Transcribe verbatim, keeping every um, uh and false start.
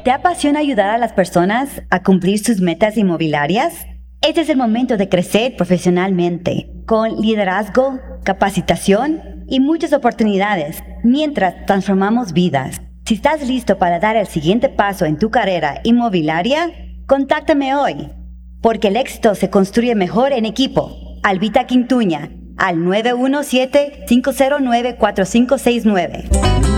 ¿Te apasiona ayudar a las personas a cumplir sus metas inmobiliarias? Este es el momento de crecer profesionalmente, con liderazgo, capacitación y muchas oportunidades, mientras transformamos vidas. Si estás listo para dar el siguiente paso en tu carrera inmobiliaria, contáctame hoy, porque el éxito se construye mejor en equipo. Albita Quintuña, al nueve uno siete, cinco cero nueve, cuatro cinco seis nueve.